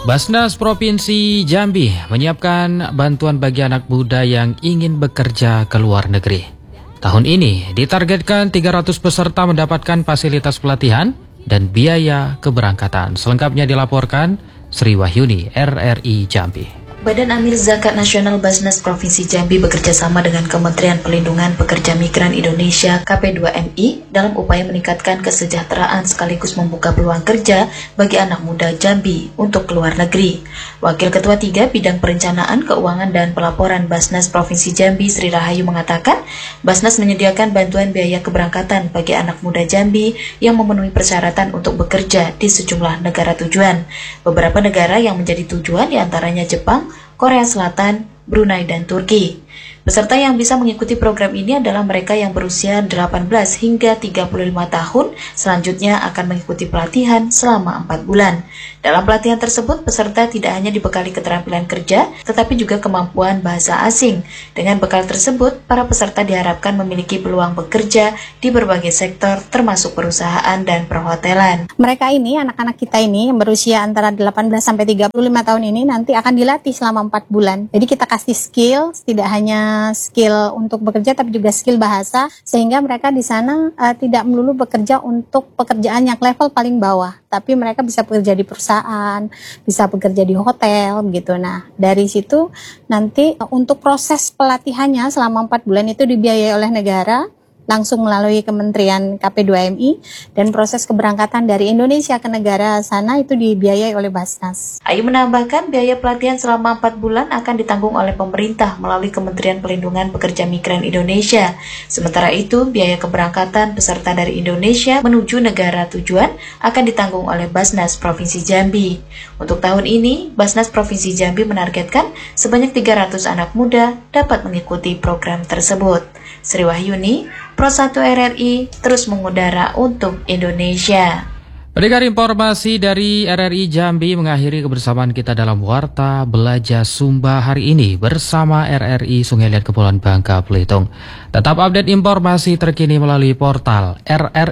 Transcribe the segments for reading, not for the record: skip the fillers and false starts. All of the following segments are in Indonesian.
Basnas Provinsi Jambi menyiapkan bantuan bagi anak muda yang ingin bekerja ke luar negeri. Tahun ini ditargetkan 300 peserta mendapatkan fasilitas pelatihan dan biaya keberangkatan. Selengkapnya dilaporkan Sri Wahyuni, RRI Jambi. Badan Amil Zakat Nasional Basnas Provinsi Jambi bekerjasama dengan Kementerian Pelindungan Pekerja Migran Indonesia KP2MI dalam upaya meningkatkan kesejahteraan sekaligus membuka peluang kerja bagi anak muda Jambi untuk keluar negeri. Wakil Ketua 3 Bidang Perencanaan, Keuangan dan Pelaporan Basnas Provinsi Jambi Sri Rahayu mengatakan, Basnas menyediakan bantuan biaya keberangkatan bagi anak muda Jambi yang memenuhi persyaratan untuk bekerja di sejumlah negara tujuan. Beberapa negara yang menjadi tujuan diantaranya Jepang, Korea Selatan, Brunei, dan Turki. Peserta yang bisa mengikuti program ini adalah mereka yang berusia 18 hingga 35 tahun, selanjutnya akan mengikuti pelatihan selama 4 bulan. Dalam pelatihan tersebut, peserta tidak hanya dibekali keterampilan kerja, tetapi juga kemampuan bahasa asing. Dengan bekal tersebut, para peserta diharapkan memiliki peluang bekerja di berbagai sektor, termasuk perusahaan dan perhotelan. Mereka ini, anak-anak kita ini yang berusia antara 18 sampai 35 tahun ini nanti akan dilatih selama 4 bulan. Jadi kita kasih skill, tidak hanya skill untuk bekerja tapi juga skill bahasa, sehingga mereka di sana tidak melulu bekerja untuk pekerjaan yang level paling bawah, tapi mereka bisa bekerja di perusahaan, bisa bekerja di hotel gitu. Nah, dari situ nanti untuk proses pelatihannya selama 4 bulan itu dibiayai oleh negara langsung melalui Kementerian KP2MI, dan proses keberangkatan dari Indonesia ke negara sana itu dibiayai oleh Basnas. Ayu menambahkan biaya pelatihan selama 4 bulan akan ditanggung oleh pemerintah melalui Kementerian Pelindungan Pekerja Migran Indonesia. Sementara itu, biaya keberangkatan peserta dari Indonesia menuju negara tujuan akan ditanggung oleh Basnas Provinsi Jambi. Untuk tahun ini, Basnas Provinsi Jambi menargetkan sebanyak 300 anak muda dapat mengikuti program tersebut. Sri Wahyuni, Pro 1 RRI, terus mengudara untuk Indonesia. Pendengar, informasi dari RRI Jambi mengakhiri kebersamaan kita dalam Warta Belajar Sumba hari ini bersama RRI Sungai Liat Kepulauan Bangka Belitung. Tetap update informasi terkini melalui portal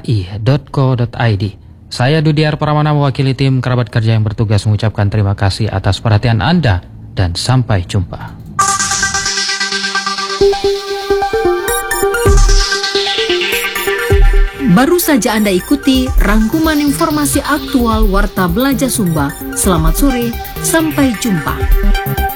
rri.co.id. Saya Dudiar Pramana mewakili tim kerabat kerja yang bertugas mengucapkan terima kasih atas perhatian Anda dan sampai jumpa. Baru saja Anda ikuti rangkuman informasi aktual Warta Belajar Sumba. Selamat sore, sampai jumpa.